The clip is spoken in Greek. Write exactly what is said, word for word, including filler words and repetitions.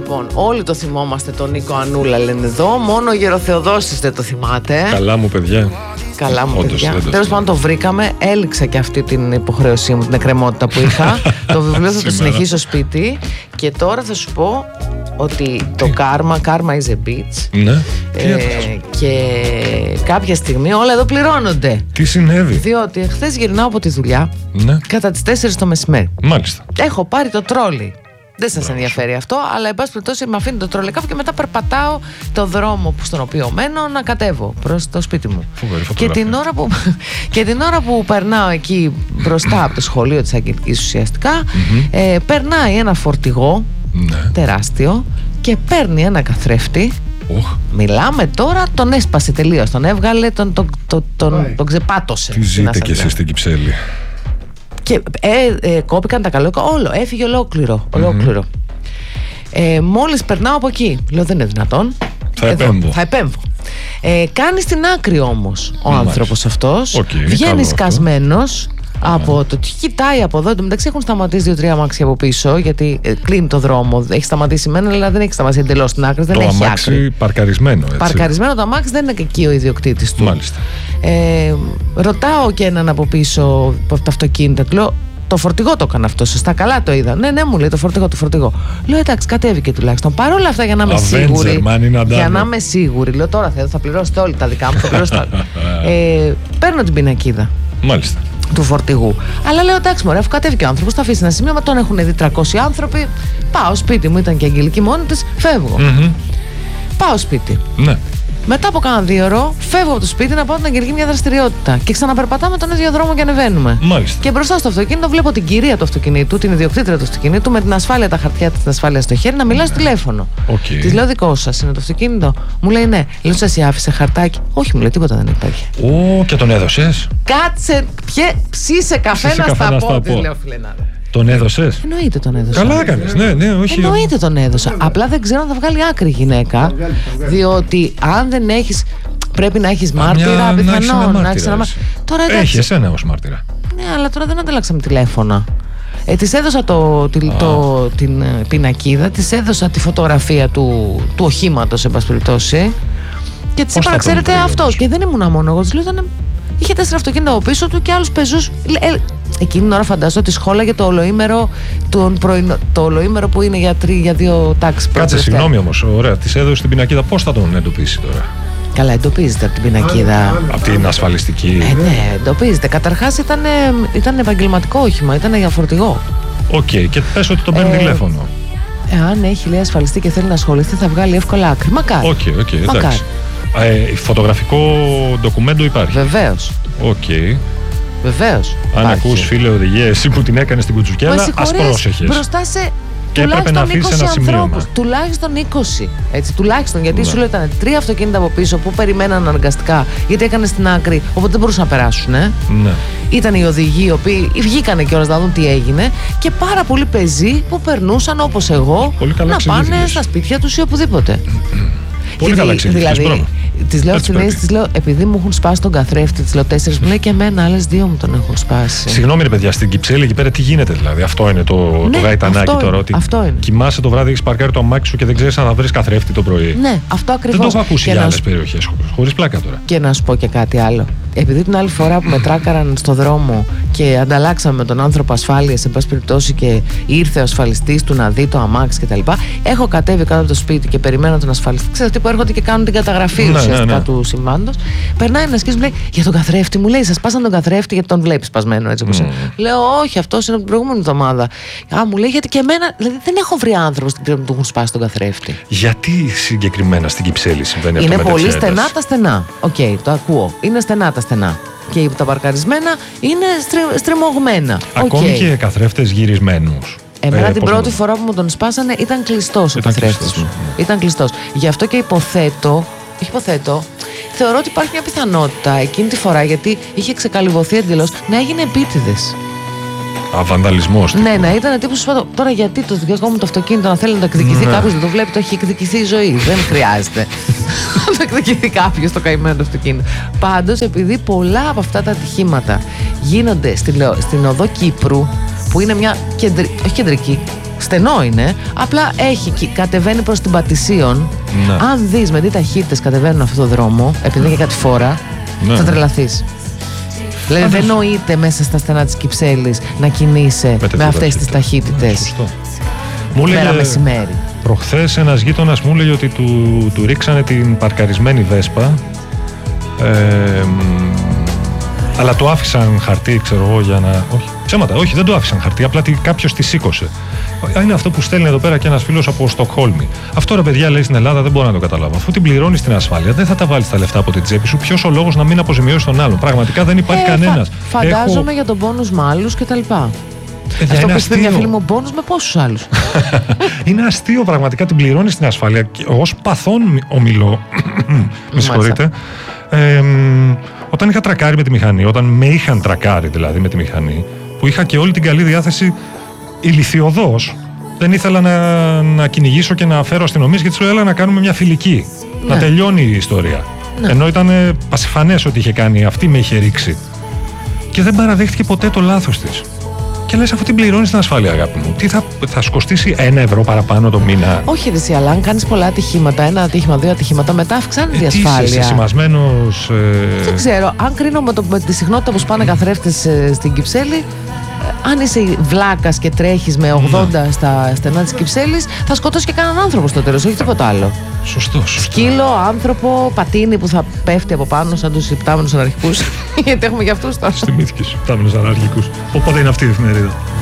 Λοιπόν, όλοι το θυμόμαστε τον Νίκο Ανούλα, λένε εδώ. Μόνο ο Γεροθεοδόσης δεν το θυμάται. Καλά μου, παιδιά. Καλά μου, Όντως, παιδιά. το Τέλος πάντων, το βρήκαμε. Έληξα και αυτή την υποχρέωσή μου, την εκκρεμότητα που είχα. Το βιβλίο θα το συνεχίσω σπίτι. Και τώρα θα σου πω ότι το karma, karma is a bitch. Ναι. Ε, και κάποια στιγμή όλα εδώ πληρώνονται. Τι συνέβη? Διότι χθες γυρνάω από τη δουλειά, ναι, κατά τις τέσσερις το μεσημέρι. Μάλιστα. Έχω πάρει το τρόλι. Δεν σας ενδιαφέρει αυτό, αλλά εν πάση περιπτώσει με αφήνει το τρολεκάφι και μετά περπατάω το δρόμο στον οποίο μένω να κατέβω προς το σπίτι μου. Φοβερή Και την, ώρα που, και την ώρα που περνάω εκεί μπροστά από το σχολείο της Αγγελικής ουσιαστικά, mm-hmm. ε, περνάει ένα φορτηγό, ναι, τεράστιο, και παίρνει ένα καθρέφτη. Oh. Μιλάμε τώρα, τον έσπασε τελείως, τον έβγαλε, τον, τον, τον, τον, τον ξεπάτωσε. Τι ζείτε κι εσείς στην Κυψέλη? Και ε, ε, κόπηκαν τα καλόκα, όλο, έφυγε ολόκληρο, ολόκληρο. Mm-hmm. Ε, μόλις περνάω από εκεί, λέω δεν είναι δυνατόν. Θα Εδώ, επέμβω. Θα επέμβω. Ε, κάνει στην άκρη όμως ο Μάλιστα. άνθρωπος αυτός, okay, βγαίνει σκασμένος από το τι κοιτάει από εδώ. Εν τω μεταξύ έχουν σταματήσει δύο-τρία αμάξια από πίσω, γιατί ε, κλείνει το δρόμο. Έχει σταματήσει μένα, αλλά δεν έχει σταματήσει εντελώς στην άκρη. Δεν το έχει αμάξι άκρη. Παρκαρισμένο, έτσι. Παρκαρισμένο το αμάξι, δεν είναι και εκεί ο ιδιοκτήτης του. Μάλιστα. Ε, ρωτάω και έναν από πίσω από τα αυτοκίνητα, του λέω: το φορτηγό το έκανε αυτό, σωστά, καλά το είδα. Ναι, ναι, μου λέει το φορτηγό, το φορτηγό. Λέω εντάξει, κατέβηκε τουλάχιστον. Παρ' όλα αυτά, για να είμαι Avenger, σίγουρη. Man, για να είμαι σίγουρη, λέω τώρα θα, θα πληρώσετε όλοι τα δικά μου. Θα πληρώσετε ε, παίρνω την πινακίδα. Μάλιστα. Του φορτηγού. Αλλά λέω εντάξει, μωρέ, αφού κατέβηκε ο άνθρωπος, θα αφήσει ένα σημείο, μα τον έχουν δει τριακόσιοι άνθρωποι. Πάω σπίτι μου, ήταν και Αγγελική μόνη της, φεύγω. Mm-hmm. Πάω σπίτι. Ναι. Μετά από κάνα δύο ώρο, φεύγω από το σπίτι να πάω την Αγγελική μια δραστηριότητα. Και ξαναπερπατάμε τον ίδιο δρόμο και ανεβαίνουμε. Μάλιστα. Και μπροστά στο αυτοκίνητο βλέπω την κυρία του αυτοκινήτου, την ιδιοκτήτρια του αυτοκινήτου, με την ασφάλεια, τα χαρτιά της ασφάλειας στο χέρι, να μιλάει στο τηλέφωνο. Okay. Της λέω: δικό σας είναι το αυτοκίνητο? Μου λέει: ναι. Λέω: σας άφησε χαρτάκι? Όχι, μου λέει, τίποτα δεν υπάρχει. Ω, και τον έδωσες? Κάτσε, πιέ, ψήσε καφέ να στα πω, της λέω, φιλενάδα. Τον έδωσες? Εννοείται τον έδωσα. Καλά έκανες, ναι, ναι, όχι. Εννοείται τον έδωσα. Απλά δεν ξέρω αν θα βγάλει άκρη η γυναίκα, διότι αν δεν έχεις. Πρέπει να έχεις μάρτυρα, πιθανόν να έχεις ένα μάρτυρα. Τώρα έχει εσένα ως μάρτυρα. Ναι, αλλά τώρα δεν ανταλλάξαμε τηλέφωνα. Ε, της έδωσα το, τη, το, την πινακίδα, της έδωσα τη φωτογραφία του, του οχήματος, εν πάση περιπτώσει. Και της είπα, ξέρετε, αυτός. Και δεν ήμουν μόνο εγώ. Της λέω, ήταν, είχε τέσσερα αυτοκίνητα από πίσω του και άλλους πεζούς. Ε, εκείνη την ώρα φαντάζομαι ότι σχόλαγε το ολοήμερο, τον πρωινο, το ολοήμερο που είναι για, τρι, για δύο τάξεις. Κάτσε, συγγνώμη όμως, ωραία, της έδωσε την πινακίδα. Πώς θα τον εντοπίσει τώρα? Καλά, εντοπίζεται από την πινακίδα. Από την ασφαλιστική. Ε, ναι, εντοπίζεται. Καταρχάς ήταν, ήταν επαγγελματικό όχημα, ήταν για φορτηγό. Οκ, okay, και πες ότι τον παίρνει ε, τηλέφωνο. Εάν έχει λέει ασφαλιστή και θέλει να ασχοληθεί, θα βγάλει εύκολα άκρη. Μακάρι. Οκ, okay, okay, εντάξει. Ε, φωτογραφικό ντοκουμέντο υπάρχει? Βεβαίως. Οκ. Okay. Βεβαίως. Αν ακούς, φίλε οδηγία, εσύ που την έκανες στην κουτσουκιέλα, ας πρόσεχες. Μπροστά σε. Και έπρεπε να αφήσει ένα σημείωμα. Τουλάχιστον είκοσι. Έτσι, τουλάχιστον. Γιατί ναι. σου λέω ήταν τρία αυτοκίνητα από πίσω που περιμέναν αναγκαστικά, γιατί έκανε στην άκρη, οπότε δεν μπορούσαν να περάσουν. Ε. Ναι. Ήταν οι οδηγοί οι οποίοι βγήκανε κιόλας να δουν τι έγινε, και πάρα πολλοί πεζοί που περνούσαν όπως εγώ να πάνε στα σπίτια τους ή οπουδήποτε. Πολύ καλά εξηγήθηκες, μπράβο. Της λέω στην αίσθηση, της λέω, επειδή μου έχουν σπάσει τον καθρέφτη, της λέω τέσσερις, μου λέει και εμένα, άλλες δύο μου τον έχουν σπάσει. Συγγνώμη ρε παιδιά, στην Κυψέλη εκεί πέρα τι γίνεται δηλαδή? Αυτό είναι το, ναι, το γαϊτανάκι τώρα. Ότι αυτό είναι. Κοιμάσαι το βράδυ, έχεις παρκάρει το αμάξι σου και δεν ξέρεις αν θα βρεις καθρέφτη το πρωί. Ναι, αυτό ακριβώς. Δεν το έχω ακούσει για άλλες περιοχές, χωρίς πλάκα τώρα. Και να σου πω και κάτι άλλο. Επειδή την άλλη φορά που με τράκαραν στο δρόμο και ανταλλάξαμε με τον άνθρωπο ασφάλειας, σε πάση περιπτώσει, και ήρθε ο ασφαλιστής του να δει το αμάξι κτλ., έχω κατέβει κάτω από το σπίτι και περιμένω τον ασφαλιστή. Ξέρετε, αυτοί που έρχονται και κάνουν την καταγραφή ναι, ουσιαστικά ναι, ναι. του συμβάντος. Περνάει ένα και μου λέει: για τον καθρέφτη, μου λέει, σας πάσαν τον καθρέφτη γιατί τον βλέπει σπασμένο έτσι όπως mm. είναι. Λέω: όχι, αυτός είναι από την προηγούμενη εβδομάδα. Α, μου λέει, γιατί και εμένα, δηλαδή δεν έχω βρει άνθρωπο στην που του έχουν σπάσει τον καθρέφτη. Γιατί συγκεκριμένα στην Κυψέλη συμβαίνει αυτό? Είναι πολύ στενά τα στενά. Οκ, okay, το ακούω. Είναι στενά τα στενά. Και τα παρκαρισμένα είναι στρι, στριμωγμένα. Ακόμη okay. και καθρέφτες γυρισμένους. Εμένα ε, την πρώτη φορά που μου τον σπάσανε ήταν κλειστός ο καθρέφτης μου. Ναι. Ήταν κλειστός. Γι' αυτό και υποθέτω, υποθέτω, θεωρώ ότι υπάρχει μια πιθανότητα εκείνη τη φορά, γιατί είχε ξεκαλυβωθεί εντελώς, να έγινε επίτηδες. Α, βανδαλισμός. Ναι, ναι, ήταν τύπου σου. Τώρα γιατί το δικό μου το αυτοκίνητο να θέλει να το εκδικηθεί ναι. κάποιος, να το βλέπει, το έχει εκδικηθεί η ζωή. Δεν χρειάζεται να το εκδικηθεί κάποιος το καημένο αυτοκίνητο. Πάντως, επειδή πολλά από αυτά τα ατυχήματα γίνονται στην, στην οδό Κύπρου, που είναι μια κεντρική, όχι κεντρική, Στενό είναι. Απλά έχει, κατεβαίνει προς την Πατησίων. Ναι. Αν δεις με τι ταχύτητες κατεβαίνουν αυτό το δρόμο, επειδή είναι και κάτι φόρα, ναι, θα τρελαθείς. Δηλαδή δεν νοείται μέσα στα στενά της Κυψέλης να κινείσαι με, με αυτές τις ταχύτητες. Μέρα μεσημέρι. Προχθές ένας γείτονας μου έλεγε ότι του, του ρίξανε την παρκαρισμένη Βέσπα, ε, αλλά το άφησαν χαρτί, ξέρω εγώ, για να... Όχι, ψέματα, όχι, δεν το άφησαν χαρτί, απλά κάποιος τη σήκωσε. Είναι αυτό που στέλνει εδώ πέρα και ένας φίλος από Στοκχόλμη. Αυτό, ρε παιδιά, λέει στην Ελλάδα, δεν μπορώ να το καταλάβω. Αφού την πληρώνεις την ασφάλεια, δεν θα τα βάλεις τα λεφτά από την τσέπη σου. Ποιος ο λόγος να μην αποζημιώσεις τον άλλον? Πραγματικά δεν υπάρχει ε, κανένας. Φα, φαντάζομαι Έχω... για τον πόνους με άλλους κτλ. Ε, αυτό που είπε μια φίλη μου, πόνους με πόσους άλλους? Είναι αστείο, πραγματικά την πληρώνεις την ασφάλεια. Ως παθόν ομιλώ, με συγχωρείτε, ε, όταν είχα τρακάρει με τη μηχανή, όταν με είχαν τρακάρει δηλαδή με τη μηχανή, που είχα και όλη την καλή διάθεση ηλιθιωδώς, δεν ήθελα να, να κυνηγήσω και να φέρω αστυνομίες, γιατί σου έλεγα να κάνουμε μια φιλική, ναι, να τελειώνει η ιστορία. Ναι. Ενώ ήταν πασιφανές ότι είχε κάνει, αυτή με είχε ρίξει. Και δεν παραδέχτηκε ποτέ το λάθος της. Και λες, αφού την πληρώνεις την ασφάλεια, αγάπη μου, τι θα, θα σου κοστίσει ένα ευρώ παραπάνω το μήνα? Όχι, ρε, αλλά αν κάνεις πολλά ατυχήματα, ένα ατύχημα, δύο ατυχήματα, μετά αυξάνει η ασφάλεια. Είσαι σημασμένος. Ε... Δεν ξέρω. Αν κρίνω με, το, με τη συχνότητα που σπάνε καθρέφτες ε, στην Κυψέλη, αν είσαι βλάκας και τρέχεις με ογδόντα ναι, στα στενά της Κυψέλης, θα σκοτώσει και κανέναν άνθρωπο στο τέλος, όχι τίποτα άλλο. Σωστό, σωστό. Σκύλο, άνθρωπο, πατίνι που θα πέφτει από πάνω σαν τους υπτάμενους αναρχικούς. Γιατί έχουμε και αυτούς τώρα. Θυμήθηκες τους υπτάμενους αναρχικούς. Οπότε είναι αυτή η εφημερίδα.